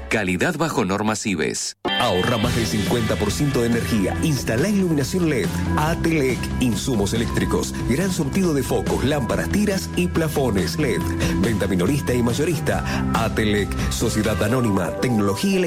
Calidad bajo normas IBES. Ahorra más del 50% de energía. Instala iluminación LED. ATLEC. Insumos eléctricos. Gran surtido de focos, lámparas, tiras y plafones LED. Venta minorista y mayorista. ATLEC. Sociedad Anónima. Tecnología eléctrica.